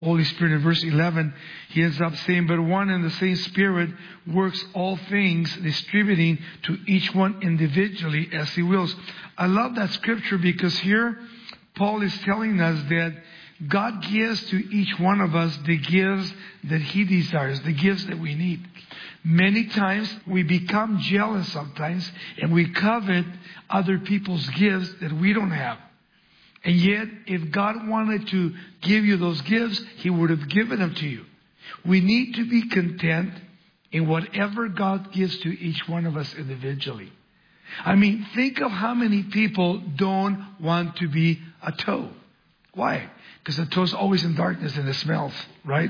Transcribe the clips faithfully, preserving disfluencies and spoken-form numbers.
Holy Spirit. In verse eleven, he ends up saying, but one and the same Spirit works all things, distributing to each one individually as he wills. I love that scripture because here Paul is telling us that God gives to each one of us the gifts that he desires, the gifts that we need. Many times we become jealous sometimes and we covet other people's gifts that we don't have. And yet, if God wanted to give you those gifts, He would have given them to you. We need to be content in whatever God gives to each one of us individually. I mean, think of how many people don't want to be a toe. Why? Because a toe's always in darkness and it smells, right?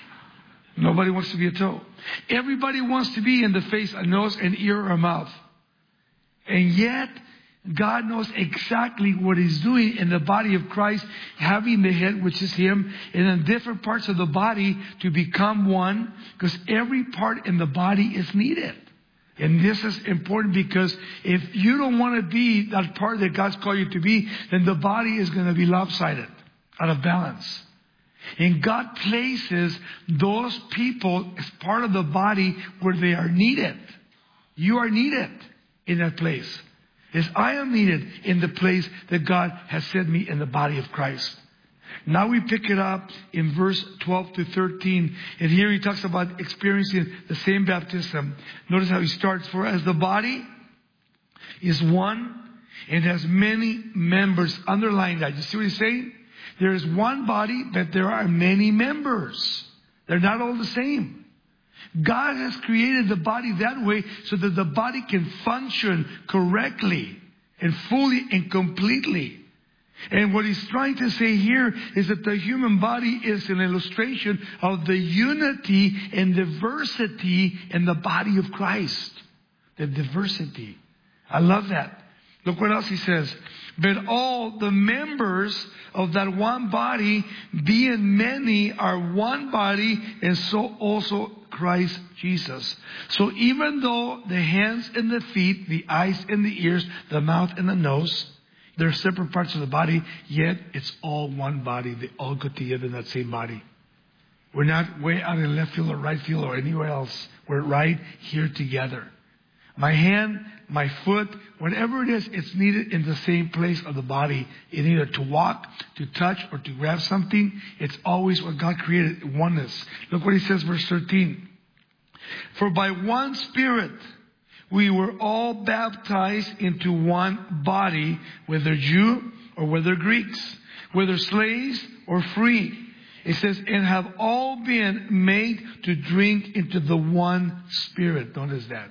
Nobody wants to be a toe. Everybody wants to be in the face, a nose, an ear, or a mouth. And yet, God knows exactly what He's doing in the body of Christ, having the head, which is Him, and in different parts of the body to become one, because every part in the body is needed. And this is important because if you don't want to be that part that God's called you to be, then the body is going to be lopsided, out of balance. And God places those people as part of the body where they are needed. You are needed in that place. As I am needed in the place that God has set me in the body of Christ. Now we pick it up in verse twelve to thirteen. And here he talks about experiencing the same baptism. Notice how he starts. For as the body is one and has many members. Underline that. You see what he's saying? There is one body, but there are many members. They're not all the same. God has created the body that way so that the body can function correctly and fully and completely. And what he's trying to say here is that the human body is an illustration of the unity and diversity in the body of Christ. The diversity. I love that. Look what else he says. But all the members of that one body, being many, are one body, and so also Christ Jesus. So even though the hands and the feet, the eyes and the ears, the mouth and the nose, they're separate parts of the body, yet it's all one body. They all go together in that same body. We're not way out in left field or right field or anywhere else. We're right here together. My hand, my foot, whatever it is, it's needed in the same place of the body. In either to walk, to touch, or to grab something. It's always what God created, oneness. Look what he says, verse thirteen. For by one Spirit we were all baptized into one body, whether Jew or whether Greeks, whether slaves or free. It says, and have all been made to drink into the one Spirit. Notice that.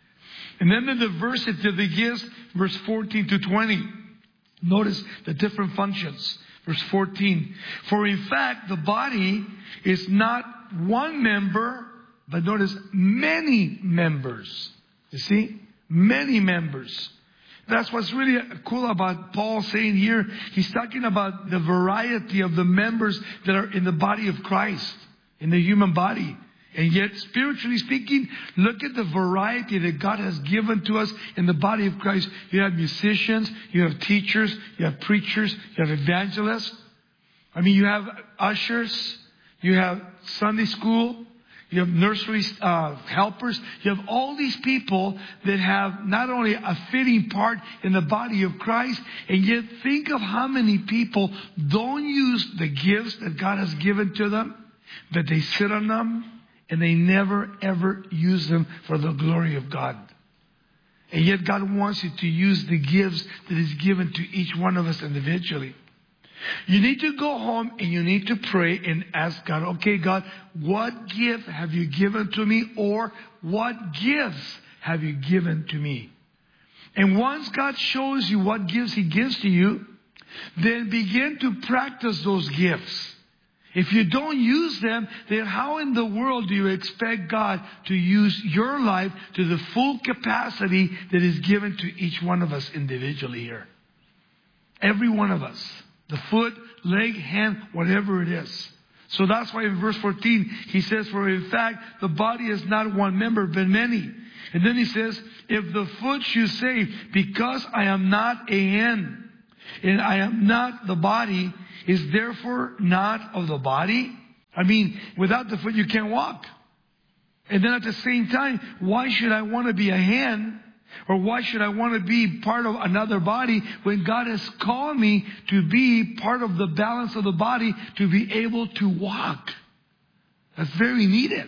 And then the diversity of the gifts, verse fourteen to twenty. Notice the different functions. Verse fourteen. For in fact, the body is not one member, but notice many members. You see? Many members. That's what's really cool about Paul saying here. He's talking about the variety of the members that are in the body of Christ, in the human body. And yet, spiritually speaking, look at the variety that God has given to us in the body of Christ. You have musicians, you have teachers, you have preachers, you have evangelists. I mean, you have ushers, you have Sunday school, you have nursery uh, helpers. You have all these people that have not only a fitting part in the body of Christ, and yet think of how many people don't use the gifts that God has given to them, but they sit on them, and they never, ever use them for the glory of God. And yet God wants you to use the gifts that He's given to each one of us individually. You need to go home and you need to pray and ask God, okay, God, what gift have you given to me? Or what gifts have you given to me? And once God shows you what gifts He gives to you, then begin to practice those gifts. If you don't use them, then how in the world do you expect God to use your life to the full capacity that is given to each one of us individually here? Every one of us. The foot, leg, hand, whatever it is. So that's why in verse fourteen, he says, for in fact, the body is not one member, but many. And then he says, if the foot should say, because I am not a hand, and I am not the body, is therefore not of the body? I mean, without the foot, you can't walk. And then at the same time, why should I want to be a hand? Or why should I want to be part of another body when God has called me to be part of the balance of the body to be able to walk? That's very needed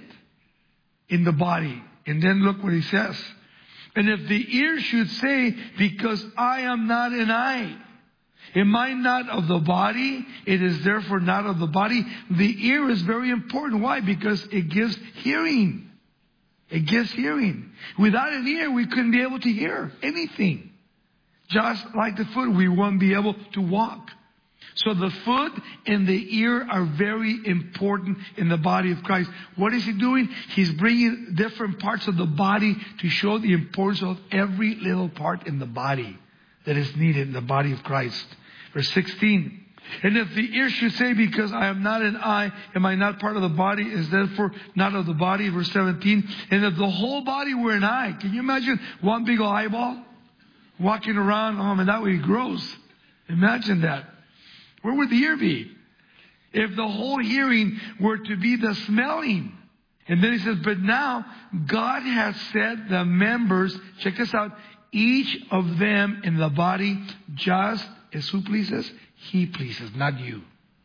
in the body. And then look what he says. And if the ear should say, because I am not an eye, am I not of the body? It is therefore not of the body. The ear is very important. Why? Because it gives hearing. It gives hearing. Without an ear, we couldn't be able to hear anything. Just like the foot, we won't be able to walk. So the foot and the ear are very important in the body of Christ. What is he doing? He's bringing different parts of the body to show the importance of every little part in the body that is needed in the body of Christ. Verse sixteen. And if the ear should say, because I am not an eye, am I not part of the body, is therefore not of the body. Verse seventeen. And if the whole body were an eye, can you imagine one big eyeball walking around? Oh man, that would be gross. Imagine that. Where would the ear be? If the whole hearing were to be the smelling. And then he says, but now God has set the members, check this out, each of them in the body just as who pleases? He pleases, not you.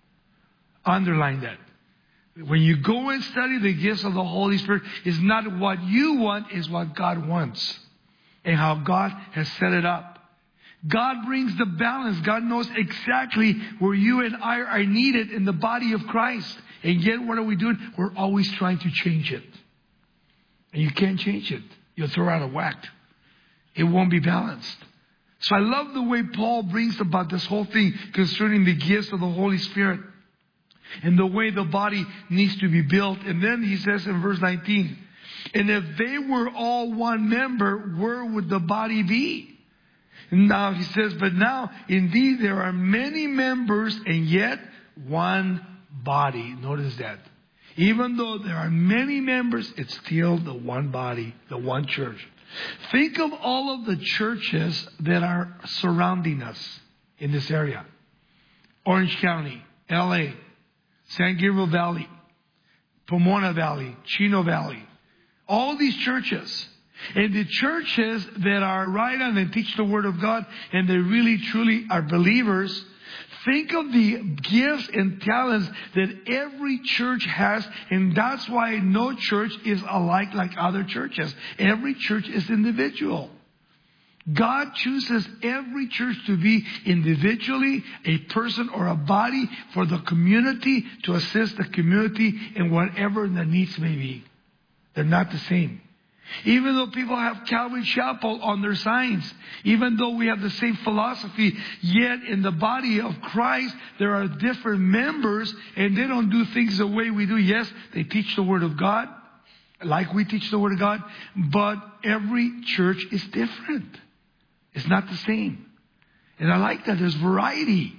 Underline that. When you go and study the gifts of the Holy Spirit, it's not what you want, it's what God wants. And how God has set it up. God brings the balance. God knows exactly where you and I are needed in the body of Christ. And yet, what are we doing? We're always trying to change it. And you can't change it. You'll throw out of whack. It won't be balanced. So I love the way Paul brings about this whole thing concerning the gifts of the Holy Spirit. And the way the body needs to be built. And then he says in verse nineteen, and if they were all one member, where would the body be? Now he says, but now indeed there are many members and yet one body. Notice that. Even though there are many members, it's still the one body, the one church. Think of all of the churches that are surrounding us in this area. Orange County, L A, San Gabriel Valley, Pomona Valley, Chino Valley. All these churches. And the churches that are right on and teach the Word of God and they really truly are believers, think of the gifts and talents that every church has, and that's why no church is alike like other churches. Every church is individual. God chooses every church to be individually a person or a body for the community to assist the community in whatever the needs may be. They're not the same. Even though people have Calvary Chapel on their signs, even though we have the same philosophy, yet in the body of Christ, there are different members and they don't do things the way we do. Yes, they teach the Word of God, like we teach the Word of God, but every church is different. It's not the same. And I like that. There's variety.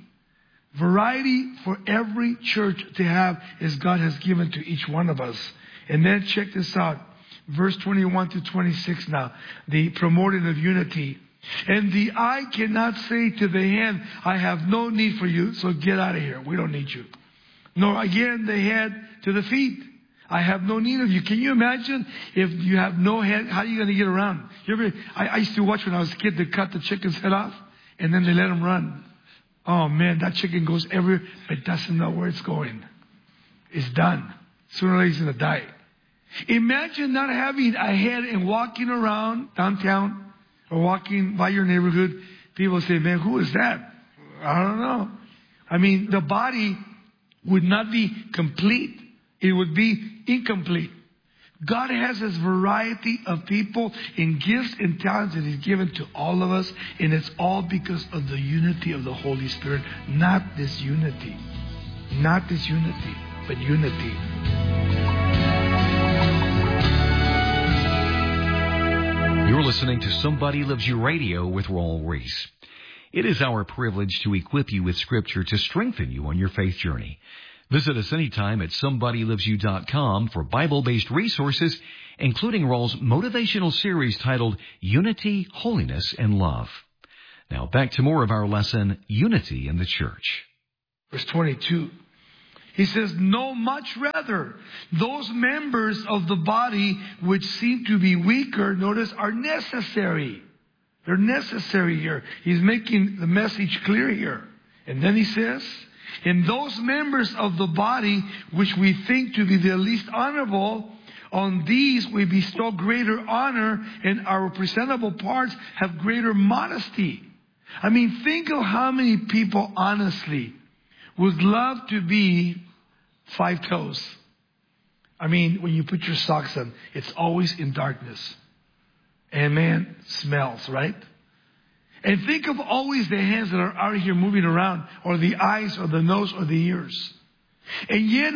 Variety for every church to have as God has given to each one of us. And then check this out. Verse twenty-one to twenty-six now. The promoting of unity. And the eye cannot say to the hand, I have no need for you, so get out of here. We don't need you. Nor again the head to the feet. I have no need of you. Can you imagine if you have no head, how are you going to get around? You ever, I, I used to watch when I was a kid, they cut the chicken's head off and then they let him run. Oh man, that chicken goes everywhere but doesn't know where it's going. It's done. Sooner or later he's going to die. Imagine not having a head and walking around downtown or walking by your neighborhood. People say, man, who is that? I don't know. I mean, the body would not be complete. It would be incomplete. God has this variety of people and gifts and talents that He's given to all of us. And it's all because of the unity of the Holy Spirit. Not disunity. Not disunity, but unity. You're listening to Somebody Loves You Radio with Raul Reese. It is our privilege to equip you with Scripture to strengthen you on your faith journey. Visit us anytime at somebody loves you dot com for Bible-based resources, including Raul's motivational series titled Unity, Holiness, and Love. Now back to more of our lesson, Unity in the Church. Verse twenty-two. He says, no, much rather. Those members of the body which seem to be weaker, notice, are necessary. They're necessary here. He's making the message clear here. And then he says, in those members of the body which we think to be the least honorable, on these we bestow greater honor, and our presentable parts have greater modesty. I mean, think of how many people honestly would love to be five toes. I mean, when you put your socks on, it's always in darkness. And man, smells, right? And think of always the hands that are out here moving around, or the eyes, or the nose, or the ears. And yet